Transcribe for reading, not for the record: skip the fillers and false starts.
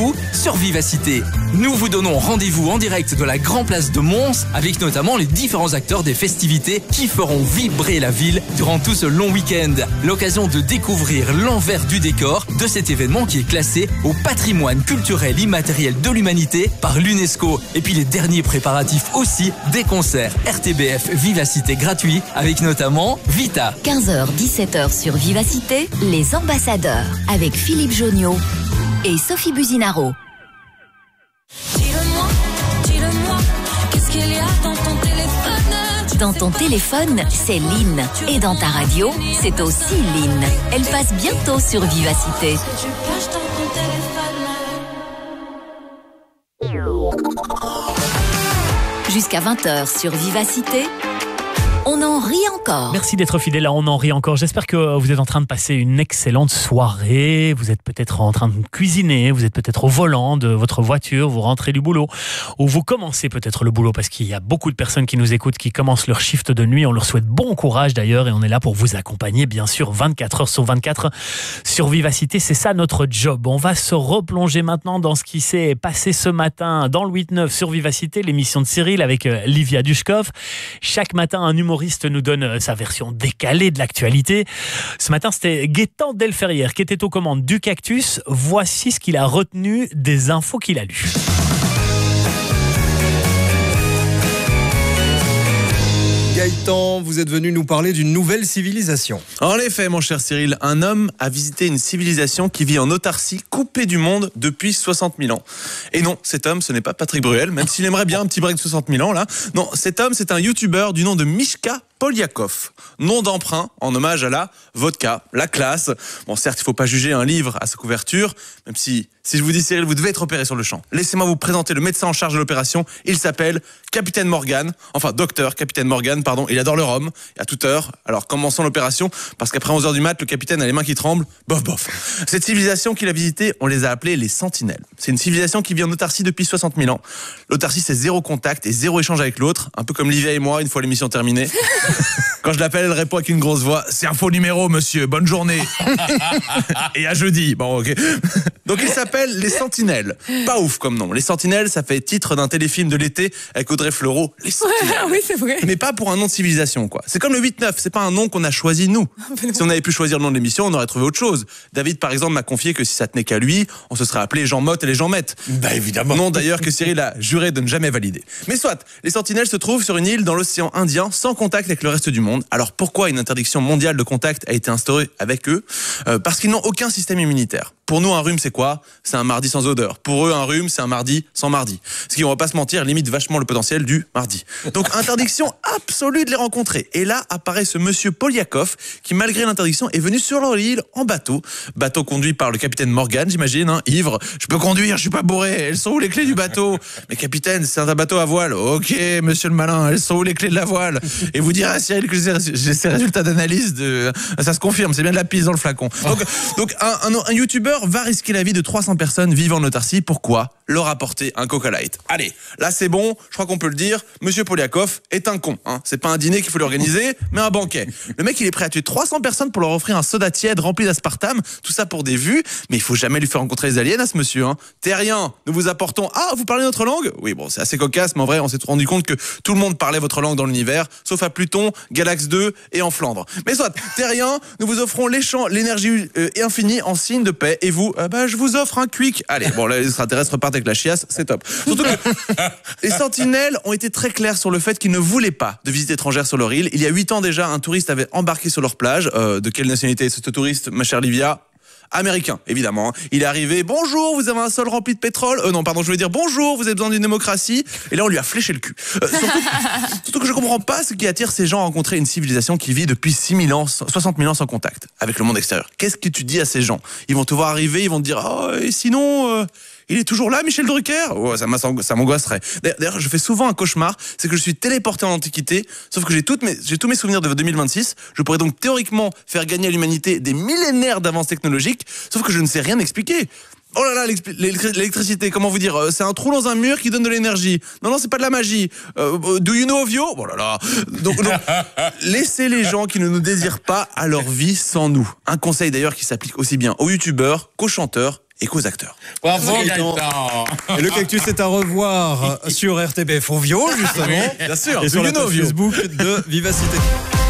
où? Sur Vivacité. Nous vous donnons rendez-vous en direct de la Grand Place de Mons avec notamment les différents acteurs des festivités qui feront vibrer la ville durant tout ce long week-end. L'occasion de découvrir l'envers du décor de cet événement qui est classé au patrimoine culturel immatériel de l'humanité par l'UNESCO. Et puis les derniers préparatifs aussi des concerts RTBF Vivacité gratuits avec notamment Vita. 15h-17h sur Vivacité, les ambassadeurs avec Philippe Jonniot et Sophie Buzinaro. Dis-le-moi, qu'est-ce qu'il y a dans ton téléphone? Dans ton téléphone, c'est Lynn. Et dans ta radio, c'est aussi Lynn. Elle passe bientôt sur Vivacité. Tu caches dans ton téléphone. Jusqu'à 20h sur Vivacité, on en rit encore. Merci d'être fidèle à On en rit encore. J'espère que vous êtes en train de passer une excellente soirée. Vous êtes peut-être en train de cuisiner, vous êtes peut-être au volant de votre voiture, vous rentrez du boulot ou vous commencez peut-être le boulot parce qu'il y a beaucoup de personnes qui nous écoutent, qui commencent leur shift de nuit. On leur souhaite bon courage d'ailleurs et on est là pour vous accompagner bien sûr 24 heures sur 24 sur Vivacité. C'est ça notre job. On va se replonger maintenant dans ce qui s'est passé ce matin dans le 8-9 sur Vivacité, l'émission de Cyril avec Livia Dushkov. Chaque matin, un humoriste nous donne sa version décalée de l'actualité. Ce matin, c'était Gaëtan Delferrière qui était aux commandes du Cactus. Voici ce qu'il a retenu des infos qu'il a lues. Gaëtan, vous êtes venu nous parler d'une nouvelle civilisation. En effet, mon cher Cyril, un homme a visité une civilisation qui vit en autarcie, coupée du monde depuis 60 000 ans. Et non, cet homme, ce n'est pas Patrick Bruel, même s'il aimerait bien un petit break de 60 000 ans, là. Non, cet homme, c'est un youtubeur du nom de Mishka Polyakov. Nom d'emprunt en hommage à la vodka, la classe. Bon, certes, il ne faut pas juger un livre à sa couverture, même si je vous dis Cyril, vous devez être opéré sur le champ. Laissez-moi vous présenter le médecin en charge de l'opération. Il s'appelle Capitaine Morgan, enfin docteur Capitaine Morgan, pardon. Il adore le rhum, à toute heure. Alors commençons l'opération, parce qu'après 11h du mat, le capitaine a les mains qui tremblent. Bof, bof. Cette civilisation qu'il a visitée, on les a appelées les Sentinelles. C'est une civilisation qui vit en autarcie depuis 60 000 ans. L'autarcie, c'est zéro contact et zéro échange avec l'autre, un peu comme Livia et moi, une fois l'émission terminée. Quand je l'appelle, elle répond avec une grosse voix. C'est un faux numéro, monsieur. Bonne journée. Et à jeudi. Bon, ok. Donc, il s'appelle les Sentinelles. Pas ouf comme nom. Les Sentinelles, ça fait titre d'un téléfilm de l'été avec Audrey Fleurot. Les Sentinelles. Oui, c'est vrai. Mais pas pour un nom de civilisation, quoi. C'est comme le 8-9. C'est pas un nom qu'on a choisi, nous. Si on avait pu choisir le nom de l'émission, on aurait trouvé autre chose. David, par exemple, m'a confié que si ça tenait qu'à lui, on se serait appelé Jean Motte et les Jean Mettes. Bah, évidemment. Non, d'ailleurs, que Cyril a juré de ne jamais valider. Mais soit, les Sentinelles se trouvent sur une île dans l'océan Indien, sans contact avec le reste du monde. Alors pourquoi une interdiction mondiale de contact a été instaurée avec eux? Parce qu'ils n'ont aucun système immunitaire. Pour nous, un rhume, c'est quoi? C'est un mardi sans odeur. Pour eux, un rhume, c'est un mardi sans mardi. Ce qui, on va pas se mentir, limite vachement le potentiel du mardi. Donc, interdiction absolue de les rencontrer. Et là, apparaît ce monsieur Polyakov, qui, malgré l'interdiction, est venu sur leur île en bateau. Bateau conduit par le capitaine Morgan, j'imagine, hein, ivre. Je peux conduire, je suis pas bourré. Elles sont où les clés du bateau? Mais capitaine, c'est un bateau à voile. Ok, monsieur le malin, elles sont où les clés de la voile? Et vous direz à Cyril que j'ai ces résultats d'analyse ça se confirme, c'est bien de la pisse dans le flacon. Donc un youtubeur va risquer la vie de 300 personnes vivant en autarcie. Pourquoi? Leur apporter un Coca Light. Allez, là c'est bon, je crois qu'on peut le dire, monsieur Polyakov est un con, hein. C'est pas un dîner qu'il faut lui organiser, mais un banquet. Le mec, il est prêt à tuer 300 personnes pour leur offrir un soda tiède rempli d'aspartame, tout ça pour des vues, mais il faut jamais lui faire rencontrer les aliens à ce monsieur, hein. Terrien, nous vous apportons... Ah, vous parlez notre langue? Oui, bon, c'est assez cocasse, mais en vrai, on s'est rendu compte que tout le monde parlait votre langue dans l'univers, sauf à Pluton, Galax 2 et en Flandre. Mais soit, Terrien, nous vous offrons l'énergie infinie en signe de paix, et vous, je vous offre un quick. Allez, bon, là, les extraterrestres repartent avec la chiasse, c'est top. Surtout que les Sentinelles ont été très clairs sur le fait qu'ils ne voulaient pas de visite étrangère sur leur île. Il y a 8 ans déjà, un touriste avait embarqué sur leur plage. De quelle nationalité est ce touriste, ma chère Livia? Américain, évidemment. Il est arrivé, bonjour, vous avez un sol rempli de pétrole. Non, pardon, je voulais dire bonjour, vous avez besoin d'une démocratie. Et là, on lui a fléché le cul. Surtout que je comprends pas ce qui attire ces gens à rencontrer une civilisation qui vit depuis 60 000 ans sans contact avec le monde extérieur. Qu'est-ce que tu dis à ces gens? Ils vont te voir arriver, ils vont te dire, oh, et sinon, il est toujours là, Michel Drucker? Oh, ça m'angoisserait. D'ailleurs, je fais souvent un cauchemar, c'est que je suis téléporté en Antiquité, sauf que j'ai tous mes souvenirs de 2026. Je pourrais donc théoriquement faire gagner à l'humanité des millénaires d'avances technologiques, sauf que je ne sais rien expliquer. Oh là là, l'électricité, comment vous dire? C'est un trou dans un mur qui donne de l'énergie. Non, c'est pas de la magie. Do you know Ovio? Oh là là. Donc, laissez les gens qui ne nous désirent pas à leur vie sans nous. Un conseil d'ailleurs qui s'applique aussi bien aux youtubeurs qu'aux chanteurs et qu'aux acteurs. Bravo Gaëtan. Gaëtan. Et le cactus est à revoir sur RTBF Ovio, justement. Bien sûr, Et sur la Bruno page Ovio. Facebook de Vivacité.